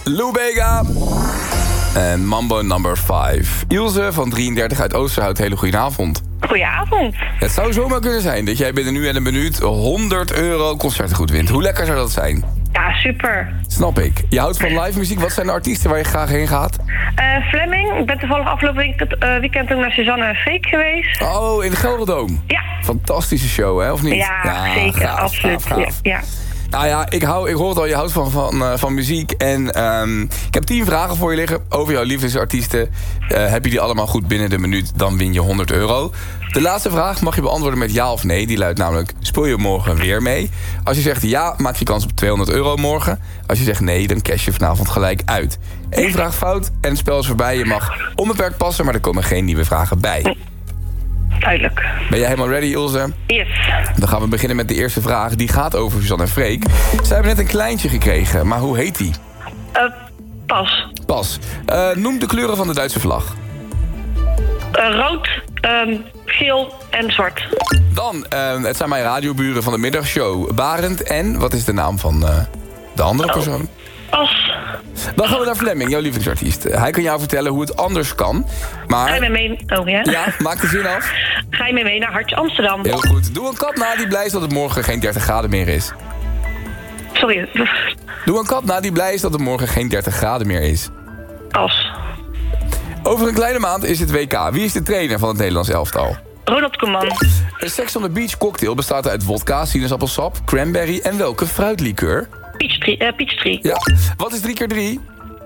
Lou Bega. En Mambo number 5. Ilse van 33 uit Oosterhout, hele goedenavond. Goedenavond. Het zou zomaar kunnen zijn dat jij binnen nu en een minuut €100 concertgoed wint. Hoe lekker zou dat zijn? Ja, super. Snap ik. Je houdt van live muziek. Wat zijn de artiesten waar je graag heen gaat? Fleming. Ik ben toevallig afgelopen weekend ook naar Suzanne en Freek geweest. Oh, in de Gelderdoom. Ja. Fantastische show, hè? Of niet? Ja, zeker. Gaaf, absoluut. gaaf. Ja. Nou ja, ik hoor het al, je houdt van muziek. En ik heb 10 vragen voor je liggen over jouw liefdesartiesten. Heb je die allemaal goed binnen de minuut, dan win je €100. De laatste vraag mag je beantwoorden met ja of nee. Die luidt namelijk, speel je morgen weer mee? Als je zegt ja, maak je kans op €200 morgen. Als je zegt nee, dan cash je vanavond gelijk uit. 1 vraag fout en het spel is voorbij. Je mag onbeperkt passen, maar er komen geen nieuwe vragen bij. Duidelijk. Ben jij helemaal ready, Ilse? Yes. Dan gaan we beginnen met de eerste vraag. Die gaat over Suzanne en Freek. Zij hebben net een kleintje gekregen, maar hoe heet die? Pas. Pas. Noem de kleuren van de Duitse vlag. Rood, geel en zwart. Dan, het zijn mijn radioburen van de middagshow. Barend en, wat is de naam van de andere persoon? Pas. Dan gaan we naar Fleming, jouw lievelingsartiest. Hij kan jou vertellen hoe het anders kan. Maar... Ga je mee? Oh ja? Ja, maak de zin af. Ga je mee naar Hartje Amsterdam? Heel goed. Doe een kat na die blij is dat het morgen geen 30 graden meer is. Sorry. Doe een kat na die blij is dat het morgen geen 30 graden meer is. Pas. Over een kleine maand is het WK. Wie is de trainer van het Nederlands elftal? Ronald Koeman. Een Sex on the Beach cocktail bestaat uit vodka, sinaasappelsap, cranberry en welke fruitlikeur? Peachtree. Ja. Wat is 3 keer 3?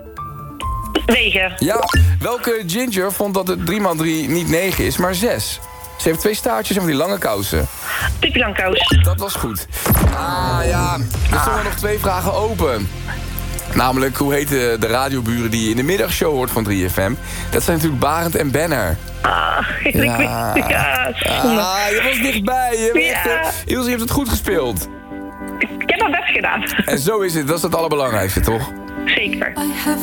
9. Ja. Welke ginger vond dat het 3x3 niet 9 is, maar 6? Ze heeft 2 staartjes en van die lange kousen. Pippi Langkous. Dat was goed. Ah ja, er stonden nog 2 vragen open. Namelijk, hoe heten de radioburen die je in de middagshow hoort van 3FM? Dat zijn natuurlijk Barend en Benner. Ik weet... Ja, je was dichtbij. Ja. Ilse heeft het goed gespeeld. Ik heb mijn best gedaan. En zo is het, dat is het allerbelangrijkste, toch? Zeker.